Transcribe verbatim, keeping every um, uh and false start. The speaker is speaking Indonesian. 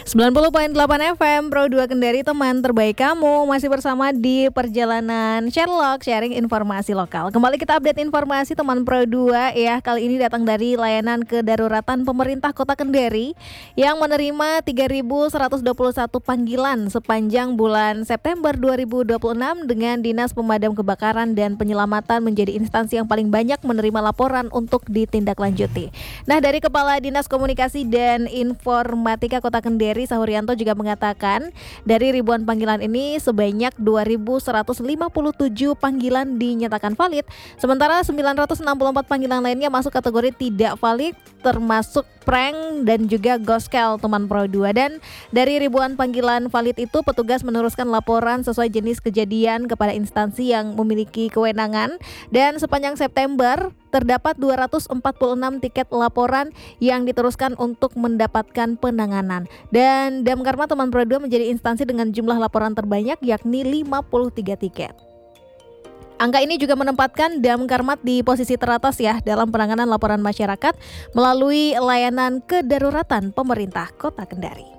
sembilan puluh koma delapan F M Pro dua Kendari, teman terbaik kamu. Masih bersama di perjalanan Sherlock, sharing informasi lokal. Kembali kita update informasi teman Pro dua ya. Kali ini datang dari layanan kedaruratan pemerintah Kota Kendari yang menerima tiga ribu seratus dua puluh satu panggilan sepanjang bulan September dua ribu dua puluh enam, dengan Dinas Pemadam Kebakaran dan Penyelamatan menjadi instansi yang paling banyak menerima laporan untuk ditindaklanjuti. Nah, dari Kepala Dinas Komunikasi dan Informatika Kota Kendari, Sahurianto, juga mengatakan dari ribuan panggilan ini sebanyak dua ribu seratus lima puluh tujuh panggilan dinyatakan valid, sementara sembilan ratus enam puluh empat panggilan lainnya masuk kategori tidak valid, termasuk prank dan juga ghost-call teman Pro dua. Dan dari ribuan panggilan valid itu, petugas meneruskan laporan sesuai jenis kejadian kepada instansi yang memiliki kewenangan, dan sepanjang September terdapat dua ratus empat puluh enam tiket laporan yang diteruskan untuk mendapatkan penanganan. Dan Damkarma teman Pro dua menjadi instansi dengan jumlah laporan terbanyak, yakni lima puluh tiga tiket. Angka ini juga menempatkan Damkarmat di posisi teratas ya dalam penanganan laporan masyarakat melalui layanan kedaruratan pemerintah Kota Kendari.